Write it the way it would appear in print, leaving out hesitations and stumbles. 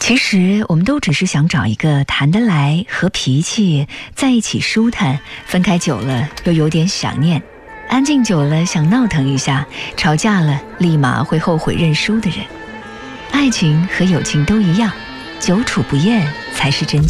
其实我们都只是想找一个谈得来、和脾气在一起舒坦，分开久了又有点想念，安静久了想闹腾一下，吵架了立马会后悔认输的人。爱情和友情都一样，久处不厌才是真情。